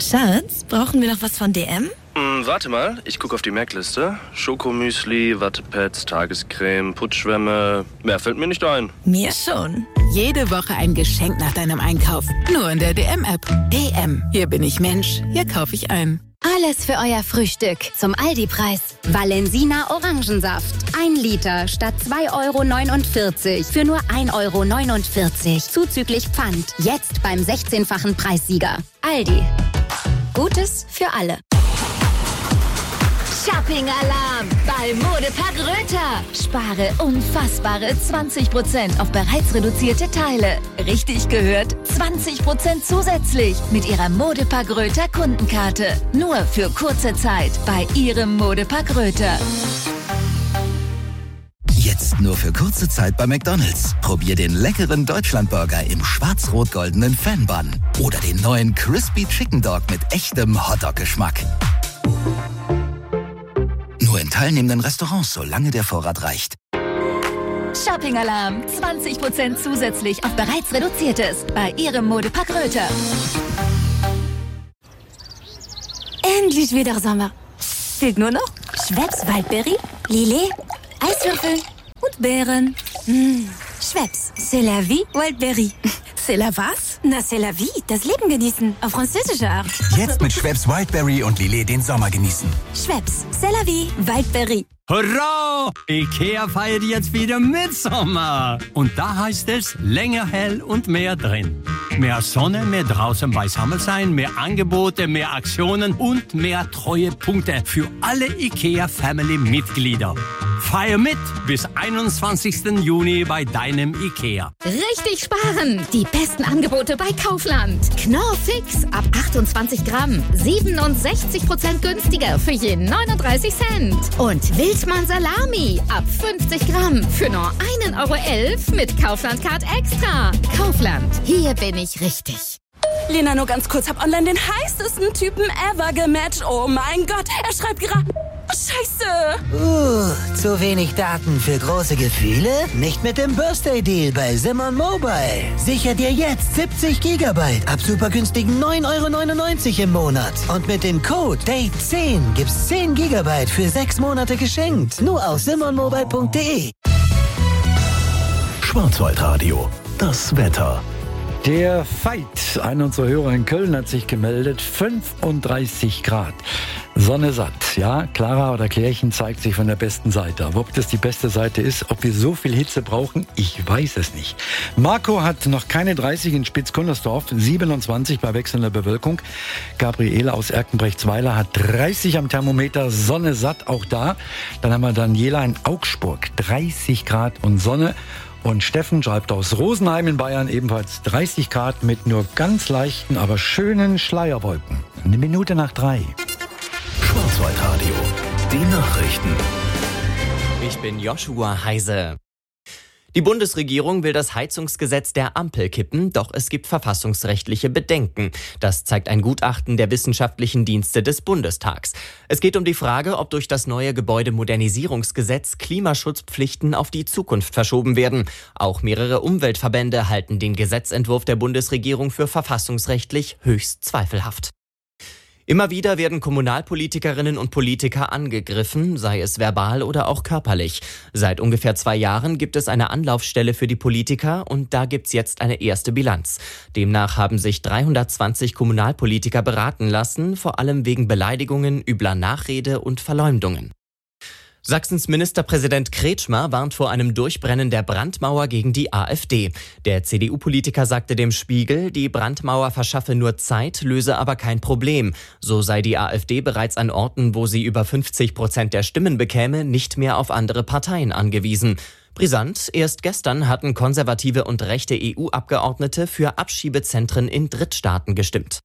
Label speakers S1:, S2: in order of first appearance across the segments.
S1: Schatz, brauchen wir noch was von DM?
S2: Warte mal, ich gucke auf die Merkliste. Schokomüsli, Wattepads, Tagescreme, Putzschwämme. Mehr fällt mir nicht ein.
S1: Mir schon.
S3: Jede Woche ein Geschenk nach deinem Einkauf. Nur in der DM-App. DM. Hier bin ich Mensch. Hier kaufe ich ein.
S4: Alles für euer Frühstück zum Aldi-Preis. Valensina Orangensaft. 1 Liter statt 2,49 € für nur 1,49 € zuzüglich Pfand. Jetzt beim 16-fachen Preissieger. Aldi. Gutes für alle.
S5: Shopping-Alarm bei Modepark Röther. Spare unfassbare 20% auf bereits reduzierte Teile. Richtig gehört, 20% zusätzlich mit Ihrer Modepark Röther Kundenkarte. Nur für kurze Zeit bei Ihrem Modepark Röther.
S6: Jetzt nur für kurze Zeit bei McDonald's. Probier den leckeren Deutschlandburger im schwarz-rot-goldenen Fan-Bun. Oder den neuen Crispy Chicken Dog mit echtem Hotdog-Geschmack. Nur in teilnehmenden Restaurants, solange der Vorrat reicht.
S5: Shopping-Alarm. 20% zusätzlich auf bereits Reduziertes bei Ihrem Modepark Röther.
S1: Endlich wieder Sommer. Fehlt nur noch Schweppes Waldberry, Lillet, Eiswürfel und Beeren. Schweppes, c'est la vie, Waldberry.
S3: C'est la was?
S1: Na, c'est la vie, das Leben genießen, auf französische Art.
S7: Jetzt mit Schweppes Wildberry und Lillet den Sommer genießen.
S1: Schweppes, c'est la vie, Waldberry.
S8: Hurra! IKEA feiert jetzt wieder Mitsommer. Und da heißt es, länger hell und mehr drin. Mehr Sonne, mehr draußen beisammen sein, mehr Angebote, mehr Aktionen und mehr Treuepunkte für alle IKEA-Family-Mitglieder. Feier mit bis 21. Juni bei deinem IKEA.
S5: Richtig sparen! Die besten Angebote bei Kaufland. Knorr Fix ab 28 Gramm. 67% günstiger für je 39 Cent. Und Wildmann Salami ab 50 Gramm für nur 1,11 € mit Kaufland Card Extra. Kaufland, hier bin ich richtig.
S3: Lena, nur ganz kurz. Hab online den heißesten Typen ever gematcht. Oh mein Gott, er schreibt gerade... Scheiße!
S9: Zu wenig Daten für große Gefühle? Nicht mit dem Birthday Deal bei Simon Mobile. Sicher dir jetzt 70 GB ab super günstigen 9,99 € im Monat. Und mit dem Code DATE10 gibt's 10 GB für 6 Monate geschenkt. Nur auf simonmobile.de.
S10: Schwarzwaldradio, das Wetter.
S11: Der Veit, einer unserer Hörer in Köln, hat sich gemeldet. 35 Grad. Sonne satt. Ja, Clara oder Klärchen zeigt sich von der besten Seite. Aber ob das die beste Seite ist, ob wir so viel Hitze brauchen, ich weiß es nicht. Marco hat noch keine 30 in Spitzkundersdorf, 27 bei wechselnder Bewölkung. Gabriele aus Erkenbrechtsweiler hat 30 am Thermometer, Sonne satt auch da. Dann haben wir Daniela in Augsburg, 30 Grad und Sonne. Und Steffen schreibt aus Rosenheim in Bayern ebenfalls 30 Grad mit nur ganz leichten, aber schönen Schleierwolken. 2:01.
S10: Schwarzwaldradio, die Nachrichten.
S12: Ich bin Joshua Heise. Die Bundesregierung will das Heizungsgesetz der Ampel kippen, doch es gibt verfassungsrechtliche Bedenken. Das zeigt ein Gutachten der wissenschaftlichen Dienste des Bundestags. Es geht um die Frage, ob durch das neue Gebäudemodernisierungsgesetz Klimaschutzpflichten auf die Zukunft verschoben werden. Auch mehrere Umweltverbände halten den Gesetzentwurf der Bundesregierung für verfassungsrechtlich höchst zweifelhaft. Immer wieder werden Kommunalpolitikerinnen und Politiker angegriffen, sei es verbal oder auch körperlich. Seit ungefähr 2 Jahren gibt es eine Anlaufstelle für die Politiker und da gibt's jetzt eine erste Bilanz. Demnach haben sich 320 Kommunalpolitiker beraten lassen, vor allem wegen Beleidigungen, übler Nachrede und Verleumdungen. Sachsens Ministerpräsident Kretschmer warnt vor einem Durchbrennen der Brandmauer gegen die AfD. Der CDU-Politiker sagte dem Spiegel, die Brandmauer verschaffe nur Zeit, löse aber kein Problem. So sei die AfD bereits an Orten, wo sie über 50% der Stimmen bekäme, nicht mehr auf andere Parteien angewiesen. Brisant, erst gestern hatten konservative und rechte EU-Abgeordnete für Abschiebezentren in Drittstaaten gestimmt.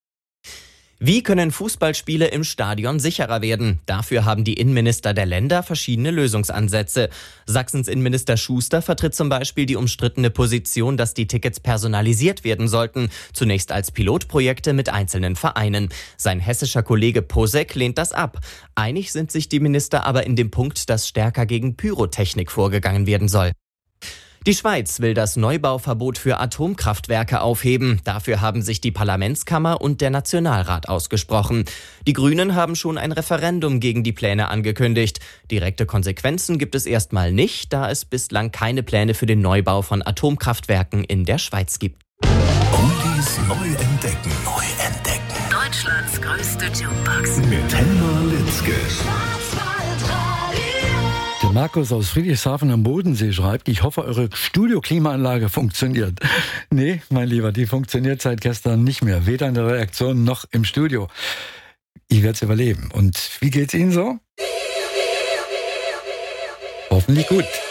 S12: Wie können Fußballspiele im Stadion sicherer werden? Dafür haben die Innenminister der Länder verschiedene Lösungsansätze. Sachsens Innenminister Schuster vertritt zum Beispiel die umstrittene Position, dass die Tickets personalisiert werden sollten, zunächst als Pilotprojekte mit einzelnen Vereinen. Sein hessischer Kollege Posek lehnt das ab. Einig sind sich die Minister aber in dem Punkt, dass stärker gegen Pyrotechnik vorgegangen werden soll. Die Schweiz will das Neubauverbot für Atomkraftwerke aufheben. Dafür haben sich die Parlamentskammer und der Nationalrat ausgesprochen. Die Grünen haben schon ein Referendum gegen die Pläne angekündigt. Direkte Konsequenzen gibt es erstmal nicht, da es bislang keine Pläne für den Neubau von Atomkraftwerken in der Schweiz gibt.
S10: Oldies neu entdecken.
S3: Deutschlands größte Jukebox.
S10: Mit Helma Litzke.
S11: Der Markus aus Friedrichshafen am Bodensee schreibt, ich hoffe, eure Studio-Klimaanlage funktioniert. Nee, mein Lieber, die funktioniert seit gestern nicht mehr. Weder in der Redaktion noch im Studio. Ich werde es überleben. Und wie geht's Ihnen so? Hoffentlich gut.